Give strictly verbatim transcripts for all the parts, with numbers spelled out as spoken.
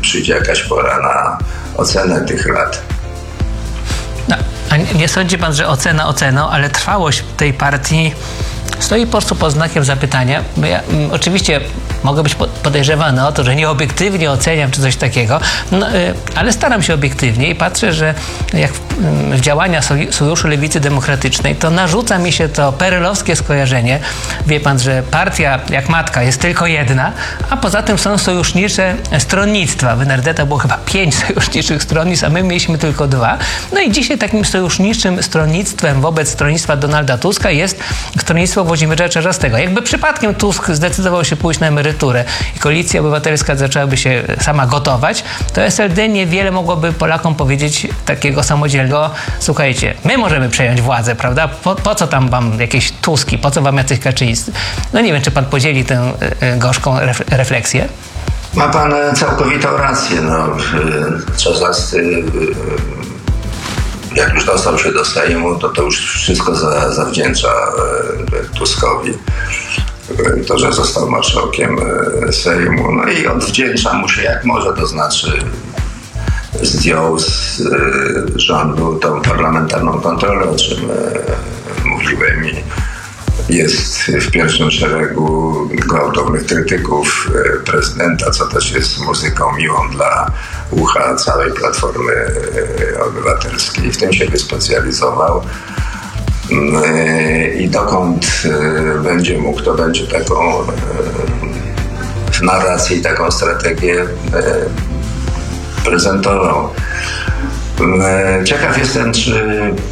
przyjdzie jakaś pora na ocenę tych lat. No, a nie sądzi pan, że ocena oceną, ale trwałość tej partii stoi po prostu pod znakiem zapytania? Bo ja m, oczywiście mogę być podejrzewany o to, że nieobiektywnie oceniam czy coś takiego, no, y, ale staram się obiektywnie i patrzę, że jak w, y, w działania Sojuszu Lewicy Demokratycznej, to narzuca mi się to perelowskie skojarzenie. Wie pan, że partia jak matka jest tylko jedna, a poza tym są sojusznicze stronnictwa. W N R D to było chyba pięć sojuszniczych stronnictw, a my mieliśmy tylko dwa. No i dzisiaj takim sojuszniczym stronnictwem wobec stronnictwa Donalda Tuska jest stronnictwo Włodzimierza Czarzastego. Jakby przypadkiem Tusk zdecydował się pójść na emeryturę i Koalicja Obywatelska zaczęłaby się sama gotować, to S L D niewiele mogłoby Polakom powiedzieć takiego samodzielnego: słuchajcie, my możemy przejąć władzę, prawda? Po, po co tam wam jakieś Tuski? Po co wam jacyś Kaczyńscy? No nie wiem, czy pan podzieli tę y, gorzką ref, refleksję? Ma pan całkowitą rację. No, Czarzasty, jak już dostał się do Sejmu, to to już wszystko za, zawdzięcza Tuskowi. To, że został marszałkiem Sejmu. No i odwdzięcza mu się jak może, to znaczy zdjął z rządu tą parlamentarną kontrolę, o czym mówiłem, i jest w pierwszym szeregu gwałtownych krytyków prezydenta, co też jest muzyką miłą dla ucha całej Platformy Obywatelskiej. W tym się wyspecjalizował. I dokąd będzie mógł, to będzie taką narrację i taką strategię prezentował. Ciekaw jestem, czy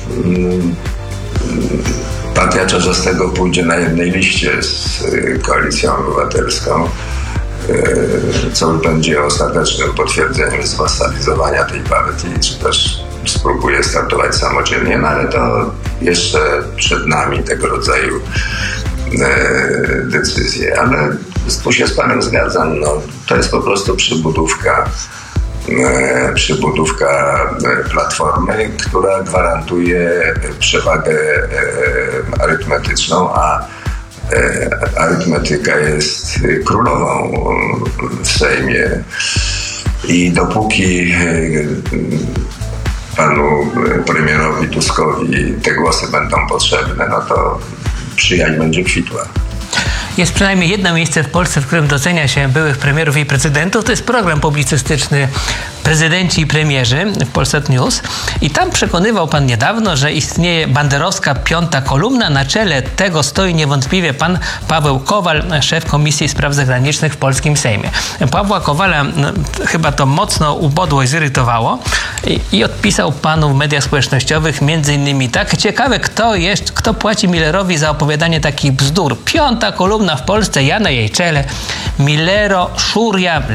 partia Czarzastego pójdzie na jednej liście z Koalicją Obywatelską, co będzie ostatecznym potwierdzeniem zwasalizowania tej partii, czy też spróbuje startować samodzielnie, no ale to jeszcze przed nami tego rodzaju e, decyzje. Ale tu się z panem zgadzam, no, to jest po prostu przybudówka, e, przybudówka Platformy, która gwarantuje przewagę e, arytmetyczną, a e, arytmetyka jest królową w Sejmie. I dopóki e, panu premierowi Tuskowi te głosy będą potrzebne, no to przyjaźń będzie kwitła. Jest przynajmniej jedno miejsce w Polsce, w którym docenia się byłych premierów i prezydentów. To jest program publicystyczny Prezydenci i Premierzy w Polsat News. I tam przekonywał pan niedawno, że istnieje banderowska piąta kolumna. Na czele tego stoi niewątpliwie pan Paweł Kowal, szef Komisji Spraw Zagranicznych w polskim Sejmie. Pawła Kowala no, chyba to mocno ubodło i zirytowało i, i odpisał panu w mediach społecznościowych między innymi tak: ciekawe, kto jest, kto płaci Millerowi za opowiadanie takich bzdur. Piąta kolumna w Polsce, ja na jej czele. Millero szuria